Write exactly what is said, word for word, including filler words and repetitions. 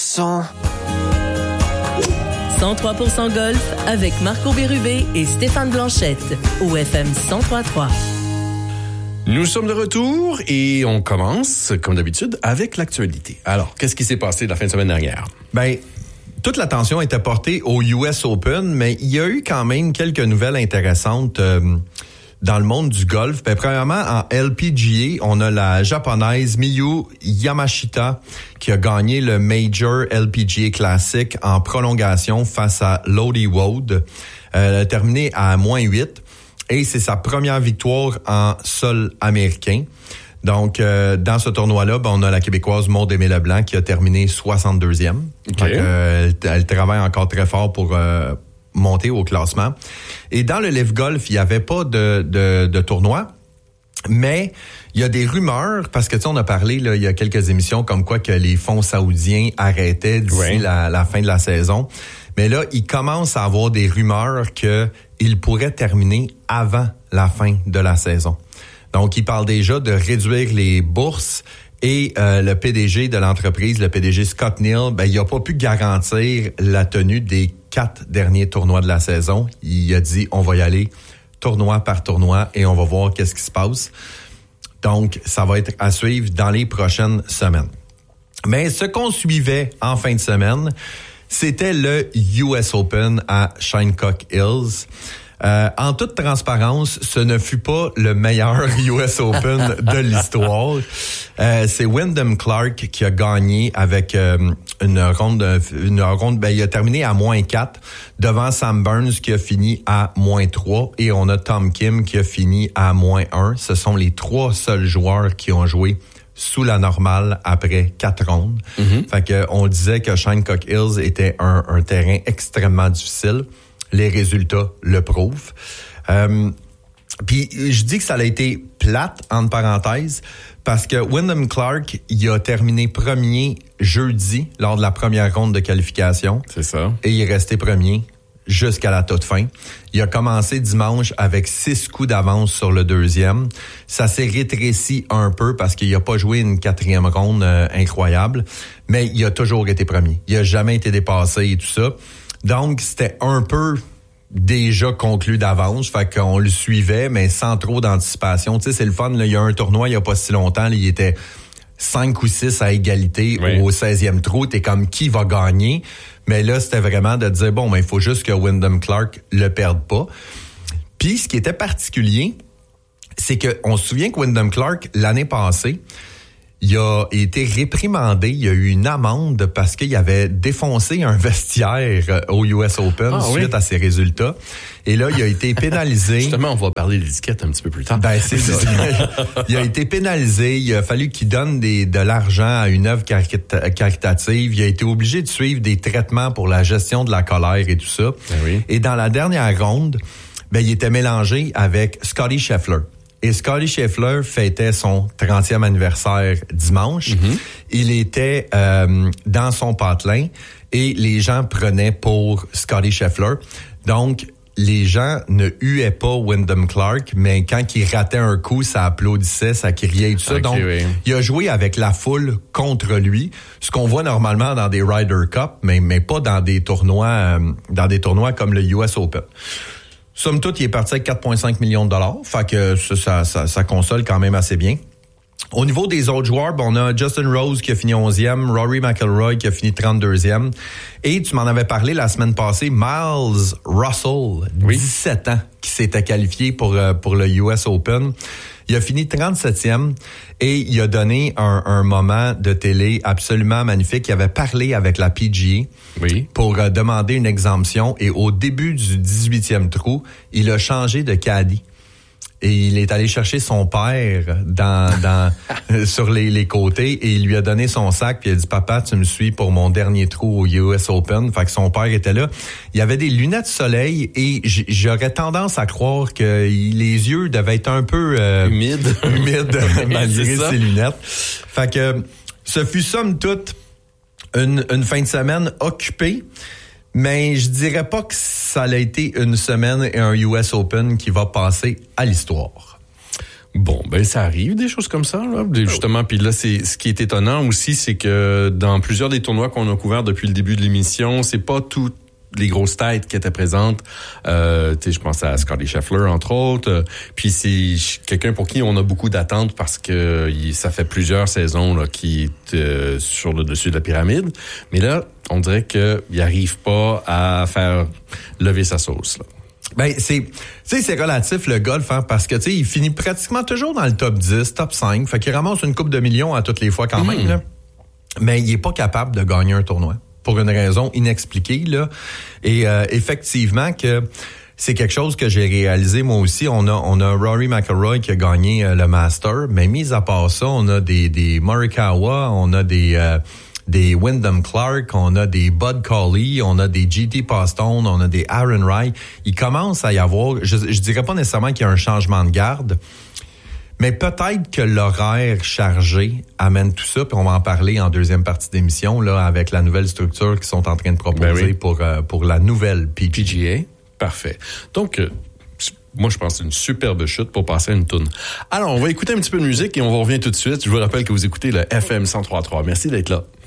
cent. cent trois pour cent Golf avec Marco Bérubé et Stéphane Blanchette au F M cent trois point trois. Nous sommes de retour et on commence, comme d'habitude, avec l'actualité. Alors, qu'est-ce qui s'est passé la fin de semaine dernière? Ben, toute l'attention était portée au U S Open, mais il y a eu quand même quelques nouvelles intéressantes euh, dans le monde du golf. Ben, premièrement, en L P G A, on a la japonaise Miyu Yamashita qui a gagné le Major L P G A Classic en prolongation face à Lodi Wood. Euh, elle a terminé à moins huit et c'est sa première victoire en sol américain. Donc, euh, dans ce tournoi-là, ben, on a la Québécoise Maude Aimé Leblanc qui a terminé soixante-deuxième. Okay. Donc, euh, elle, elle travaille encore très fort pour euh, monter au classement. Et dans le Live Golf, il n'y avait pas de, de, de tournoi, mais il y a des rumeurs, parce que tu sais, on a parlé là, il y a quelques émissions comme quoi que les fonds saoudiens arrêtaient d'ici ouais. la, la fin de la saison. Mais là, il commence à avoir des rumeurs qu'ils pourraient terminer avant la fin de la saison. Donc, il parle déjà de réduire les bourses et euh, le P D G de l'entreprise, le P D G Scott Neal, ben, il n'a pas pu garantir la tenue des quatre derniers tournois de la saison. Il a dit, on va y aller tournoi par tournoi et on va voir qu'est-ce qui se passe. Donc, ça va être à suivre dans les prochaines semaines. Mais ce qu'on suivait en fin de semaine, c'était le U S Open à Shinnecock Hills. Euh, en toute transparence, ce ne fut pas le meilleur U S Open de l'histoire. Euh, c'est Wyndham Clark qui a gagné avec euh, une ronde, une ronde. Ben, il a terminé à moins quatre devant Sam Burns qui a fini à moins trois et on a Tom Kim qui a fini à moins un. Ce sont les trois seuls joueurs qui ont joué sous la normale après quatre rondes. Mm-hmm. Fait que on disait que Shinnecock Hills était un, un terrain extrêmement difficile. Les résultats le prouvent. Euh, Puis je dis que ça a été plate, entre parenthèses, parce que Wyndham Clark, il a terminé premier jeudi lors de la première ronde de qualification. C'est ça. Et il est resté premier jusqu'à la toute fin. Il a commencé dimanche avec six coups d'avance sur le deuxième. Ça s'est rétréci un peu parce qu'il n'a pas joué une quatrième ronde euh, incroyable, mais il a toujours été premier. Il n'a jamais été dépassé et tout ça. Donc, c'était un peu déjà conclu d'avance, fait qu'on le suivait, mais sans trop d'anticipation. Tu sais, c'est le fun, là, il y a un tournoi il y a pas si longtemps, là, il était cinq ou six à égalité oui. au seizième trou. T'es comme, qui va gagner? Mais là, c'était vraiment de dire, bon, mais il faut juste que Wyndham Clark le perde pas. Puis, ce qui était particulier, c'est que on se souvient que Wyndham Clark, l'année passée, il a été réprimandé, il y a eu une amende parce qu'il avait défoncé un vestiaire au U S Open ah, suite oui. à ses résultats. Et là, il a été pénalisé. Justement, on va parler de l'étiquette un petit peu plus tard. Ben, c'est ça. Il a été pénalisé. Il a fallu qu'il donne des, de l'argent à une œuvre carita- caritative. Il a été obligé de suivre des traitements pour la gestion de la colère et tout ça. Ben oui. Et dans la dernière ronde, ben, il était mélangé avec Scotty Scheffler. Et Scotty Scheffler fêtait son trentième anniversaire dimanche. Mm-hmm. Il était euh, dans son patelin et les gens prenaient pour Scotty Scheffler. Donc, les gens ne huaient pas Wyndham Clark, mais quand il ratait un coup, ça applaudissait, ça criait et tout ça. Okay, donc, oui. il a joué avec la foule contre lui, ce qu'on voit normalement dans des Ryder Cup, mais, mais pas dans des tournois, euh, dans des tournois comme le U S Open. Somme toute, il est parti avec quatre virgule cinq millions de dollars. Fait que ça, ça, ça, ça console quand même assez bien. Au niveau des autres joueurs, ben, on a Justin Rose qui a fini onzième, Rory McIlroy qui a fini trente-deuxième. Et tu m'en avais parlé la semaine passée, Miles Russell, oui. dix-sept ans, qui s'était qualifié pour, pour le U S Open. Il a fini trente-septième et il a donné un, un moment de télé absolument magnifique. Il avait parlé avec la P G A oui. pour euh, demander une exemption et au début du dix-huitième trou, il a changé de caddie. Et il est allé chercher son père dans, dans sur les, les côtés et il lui a donné son sac puis il a dit « Papa, tu me suis pour mon dernier trou au U S Open ». Fait que son père était là. Il y avait des lunettes soleil et j'aurais tendance à croire que les yeux devaient être un peu euh, humides, humides malgré ses lunettes. Fait que ce fut somme toute une, une fin de semaine occupée. Mais je dirais pas que ça a été une semaine et un U S Open qui va passer à l'histoire. Bon, ben ça arrive, des choses comme ça, là. Justement, puis là, c'est ce qui est étonnant aussi, c'est que dans plusieurs des tournois qu'on a couverts depuis le début de l'émission, c'est pas tout les grosses têtes qui étaient présentes. Euh, tu sais, je pense à Scottie Scheffler, entre autres. Euh, puis c'est quelqu'un pour qui on a beaucoup d'attentes parce que il, ça fait plusieurs saisons là, qu'il est euh, sur le dessus de la pyramide. Mais là, on dirait qu'il n'arrive pas à faire lever sa sauce, là. Ben, c'est, tu sais, c'est relatif, le golf, hein, parce que, tu sais, il finit pratiquement toujours dans le top dix, top cinq. Fait qu'il ramasse une coupe de millions à toutes les fois quand mmh. même, là. Mais il est pas capable de gagner un tournoi. Pour une raison inexpliquée, là. Et euh, effectivement que c'est quelque chose que j'ai réalisé moi aussi. On a on a Rory McIlroy qui a gagné euh, le Master, mais mis à part ça, on a des des Morikawa, on a des euh, des Wyndham Clark, on a des Bud Cauley, on a des J T Postone, on a des Aaron Rai. Il commence à y avoir, je, je dirais pas nécessairement qu'il y a un changement de garde, mais peut-être que l'horaire chargé amène tout ça, puis on va en parler en deuxième partie d'émission, là, avec la nouvelle structure qu'ils sont en train de proposer ben oui. pour, euh, pour la nouvelle P G A. Parfait. Donc, euh, moi, je pense que c'est une superbe chute pour passer à une toune. Alors, on va écouter un petit peu de musique et on va revenir tout de suite. Je vous rappelle que vous écoutez le F M cent trois virgule trois. Merci d'être là.